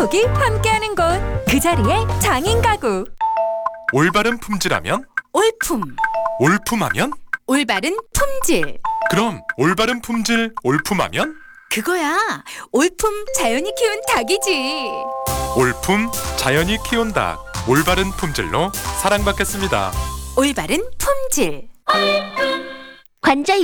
가족이 함께하는 곳, 그 자리에 장인 가구. 올바른 품질하면? 올품, 올품하면? 올바른 품질. 그럼 올바른 품질 올품하면? 그거야, 올품 자연이 키운 닭이지. 올품 자연이 키운 닭, 올바른 품질로 사랑받겠습니다. 올바른 품질. 관절